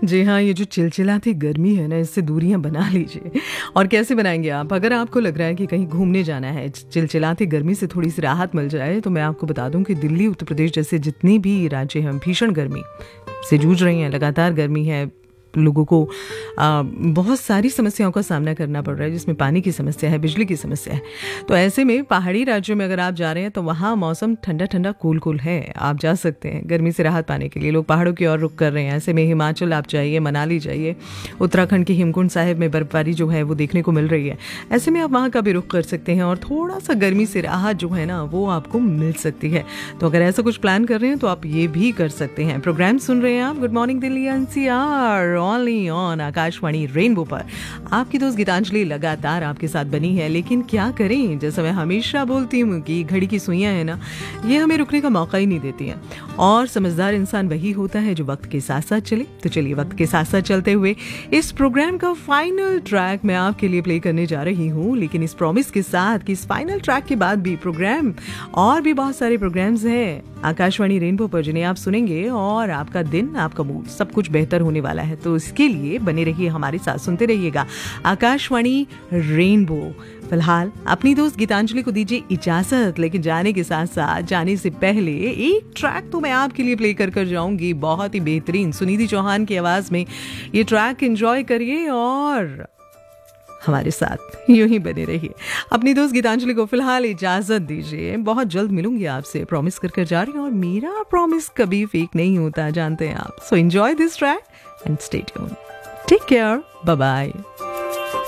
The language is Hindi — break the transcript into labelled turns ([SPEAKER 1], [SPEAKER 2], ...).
[SPEAKER 1] जी हाँ, ये जो चिलचिलाती गर्मी है ना, इससे दूरियां बना लीजिए। और कैसे बनाएंगे आप? अगर आपको लग रहा है कि कहीं घूमने जाना है, चिलचिलाती गर्मी से थोड़ी सी राहत मिल जाए, तो मैं आपको बता दूं कि दिल्ली, उत्तर प्रदेश जैसे जितनी भी राज्य हैं भीषण गर्मी से जूझ रही हैं। लगातार गर्मी है, लोगों को बहुत सारी समस्याओं का सामना करना पड़ रहा है, जिसमें पानी की समस्या है, बिजली की समस्या है। तो ऐसे में पहाड़ी राज्यों में अगर आप जा रहे हैं तो वहाँ मौसम ठंडा ठंडा कूल कूल है, आप जा सकते हैं। गर्मी से राहत पाने के लिए लोग पहाड़ों की ओर रुख कर रहे हैं। ऐसे में हिमाचल आप जाइए, मनाली जाइए, उत्तराखंड की हेमकुंड साहिब में बर्फबारी जो है वो देखने को मिल रही है। ऐसे में आप वहाँ का भी रुख कर सकते हैं और थोड़ा सा गर्मी से राहत जो है ना वो आपको मिल सकती है। तो अगर ऐसा कुछ प्लान कर रहे हैं तो आप ये भी कर सकते हैं। प्रोग्राम सुन रहे हैं आप good morning Delhi NCR only on Akashvani rainbow पर। आपकी दोस्त गीतांजलि लगातार आपके साथ बनी है, लेकिन क्या करें, जैसा मैं हमेशा बोलती हूँ कि घड़ी की सुइयां है ना, ये हमें रुकने का मौका ही नहीं देती हैं। और समझदार इंसान वही होता है जो वक्त के साथ साथ चले। तो चलिए वक्त के साथ साथ चलते हुए इस प्रोग्राम का फाइनल ट्रैक मैं आपके लिए प्ले करने जा रही हूँ, लेकिन इस प्रॉमिस के साथ कि इस फाइनल ट्रैक के बाद भी प्रोग्राम और भी बहुत सारे प्रोग्राम्स हैं आकाशवाणी रेनबो पर जिन्हें आप सुनेंगे और आपका दिन, आपका मूड सब कुछ बेहतर होने वाला है। तो इसके लिए बने रहिए हमारे साथ, सुनते रहिएगा आकाशवाणी रेनबो। फिलहाल अपनी दोस्त गीतांजलि को दीजिए इजाजत, लेकिन जाने के साथ साथ जाने से पहले एक ट्रैक तो मैं आपके लिए प्ले कर जाऊंगी, बहुत ही बेहतरीन सुनिधि चौहान की आवाज में। ये ट्रैक एंजॉय करिए और हमारे साथ यूं ही बने रहिए। अपनी दोस्त गीतांजलि को फिलहाल इजाजत दीजिए, बहुत जल्द मिलूंगी आपसे, प्रॉमिस कर जा रही हूँ। और मेरा प्रॉमिस कभी फेक नहीं होता, जानते हैं आप। So enjoy this track and stay tuned. Take care, bye bye.